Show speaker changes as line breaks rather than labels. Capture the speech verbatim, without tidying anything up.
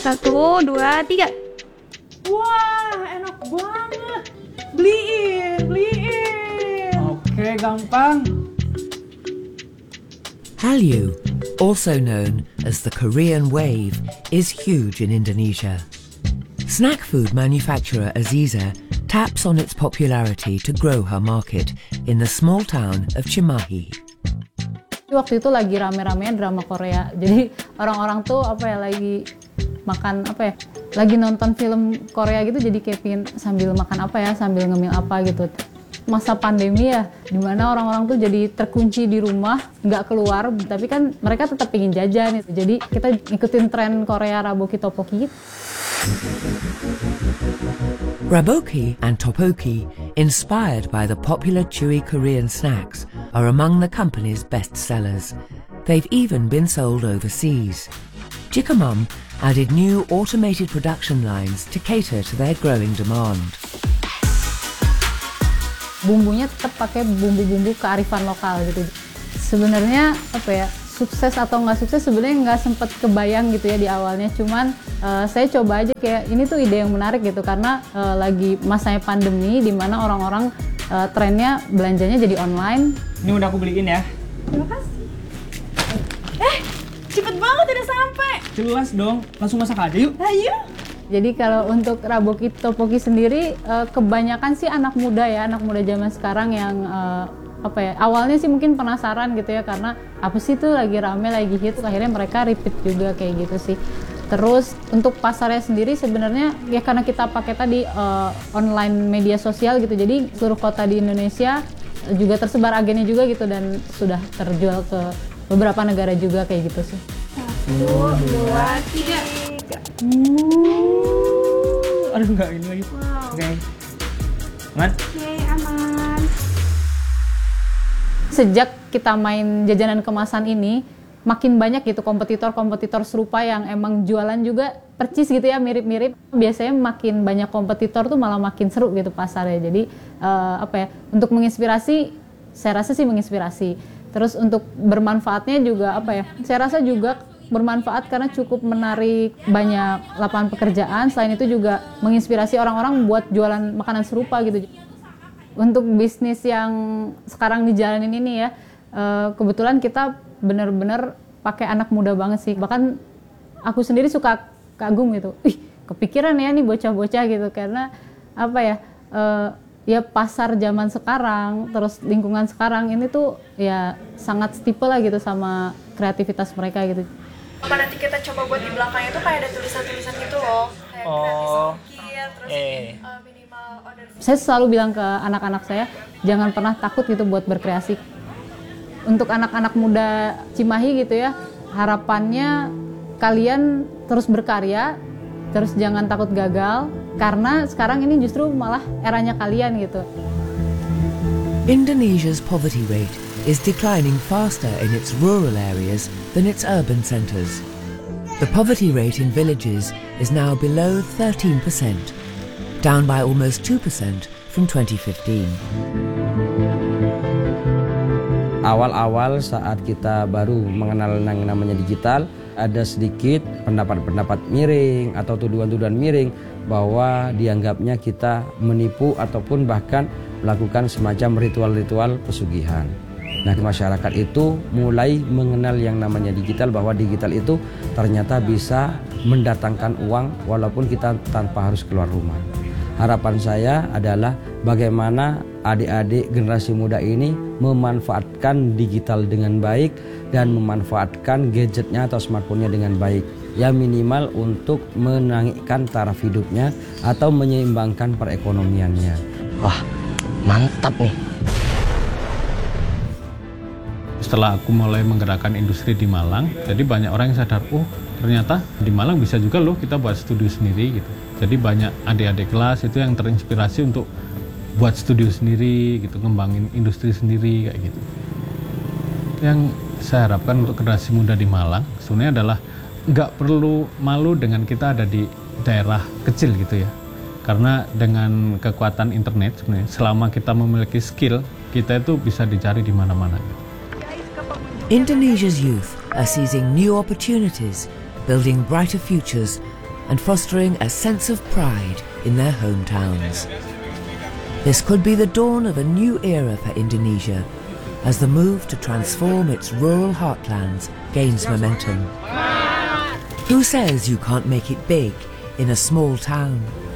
Satu, dua, tiga.
Wah, enak banget. Beliin, beliin.
Oke, gampang.
Hallyu, also known as the Korean wave, is huge in Indonesia. Snack food manufacturer Aziza taps on its popularity to grow her market in the small town of Cimahi.
Waktu itu lagi rame-ramenya drama Korea. Jadi orang-orang tuh apa ya lagi makan apa ya, lagi nonton film Korea gitu, jadi kayak pingin sambil makan apa ya, sambil ngemil apa gitu. Masa pandemi ya, dimana orang-orang tuh jadi terkunci di rumah, nggak keluar, tapi kan mereka tetap pingin jajan gitu. Jadi kita ikutin tren Korea Raboki Tteokbokki.
Raboki and tteokbokki, inspired by the popular chewy Korean snacks, are among the company's best sellers. They've even been sold overseas. Jikamum added new automated production lines to cater to their growing demand.
Bumbunya tetap pakai bumbu-bumbu kearifan lokal gitu. Sebenarnya apa ya, sukses atau nggak sukses sebenarnya nggak sempat kebayang gitu ya di awalnya. Cuman uh, saya coba aja kayak ini tuh ide yang menarik gitu, karena uh, lagi masanya pandemi di mana orang-orang uh, trennya belanjanya jadi online.
Ini udah aku beliin ya.
Terima kasih. Eh, cepet banget udah sampai.
Jelas dong, langsung masak aja yuk.
Ayo. Jadi kalau untuk Raboki Tteokbokki sendiri, uh, kebanyakan sih anak muda ya, anak muda zaman sekarang yang uh, apa ya, awalnya sih mungkin penasaran gitu ya, karena apa sih tuh lagi rame, lagi hit, akhirnya mereka repeat juga kayak gitu sih. Terus untuk pasarnya sendiri sebenarnya ya karena kita pakai tadi uh, online media sosial gitu, jadi seluruh kota di Indonesia juga tersebar agennya juga gitu, dan sudah terjual ke beberapa negara juga kayak gitu sih.
Satu, dua, tiga.
Uh, aduh nggak ini lagi.
Wow.
Oke. Okay. Aman?
Oke, aman.
Sejak kita main jajanan kemasan ini, makin banyak gitu kompetitor-kompetitor serupa yang emang jualan juga percis gitu ya, mirip-mirip. Biasanya makin banyak kompetitor tuh malah makin seru gitu pasarnya. Jadi uh, apa ya, untuk menginspirasi, saya rasa sih menginspirasi. Terus untuk bermanfaatnya juga apa ya, saya rasa juga bermanfaat karena cukup menarik banyak lapangan pekerjaan. Selain itu juga menginspirasi orang-orang buat jualan makanan serupa gitu. Untuk bisnis yang sekarang dijalanin ini ya, kebetulan kita benar-benar pakai anak muda banget sih. Bahkan aku sendiri suka kagum gitu. Ih, kepikiran ya nih bocah-bocah gitu, karena apa ya, ya pasar zaman sekarang, terus lingkungan sekarang ini tuh ya sangat setipe lah gitu sama kreativitas mereka gitu.
Apa nanti kita coba buat di belakangnya tuh kayak ada tulisan-tulisan gitu loh, kayak
Oh.
gratis ongkir, terus
Eh.
uh, minimal order.
Saya selalu bilang ke anak-anak saya, jangan pernah takut gitu buat berkreasi. Untuk anak-anak muda Cimahi gitu ya, harapannya kalian terus berkarya, terus jangan takut gagal, karena sekarang ini justru malah eranya kalian gitu.
Indonesia's poverty rate is declining faster in its rural areas than its urban centres. The poverty rate in villages is now below thirteen percent, down by almost two percent from twenty fifteen.
Awal-awal saat kita baru mengenal yang namanya digital, ada sedikit pendapat-pendapat miring atau tuduhan-tuduhan miring bahwa dianggapnya kita menipu ataupun bahkan melakukan semacam ritual-ritual pesugihan. Nah, masyarakat itu mulai mengenal yang namanya digital, bahwa digital itu ternyata bisa mendatangkan uang walaupun kita tanpa harus keluar rumah. Harapan saya adalah bagaimana adik-adik generasi muda ini memanfaatkan digital dengan baik dan memanfaatkan gadgetnya atau smartphone-nya dengan baik. Ya minimal untuk menaikkan taraf hidupnya atau menyeimbangkan perekonomiannya.
Wah, mantap nih.
Setelah aku mulai menggerakkan industri di Malang, jadi banyak orang yang sadar, oh ternyata di Malang bisa juga loh kita buat studio sendiri gitu. Jadi banyak adik-adik kelas itu yang terinspirasi untuk buat studio sendiri gitu, ngembangin industri sendiri kayak gitu. Yang saya harapkan untuk generasi muda di Malang sebenarnya adalah nggak perlu malu dengan kita ada di daerah kecil gitu ya. Karena dengan kekuatan internet sebenarnya, selama kita memiliki skill, kita itu bisa dicari di mana-mana gitu.
Indonesia's youth are seizing new opportunities, building brighter futures, and fostering a sense of pride in their hometowns. This could be the dawn of a new era for Indonesia as the move to transform its rural heartlands gains momentum. Who says you can't make it big in a small town?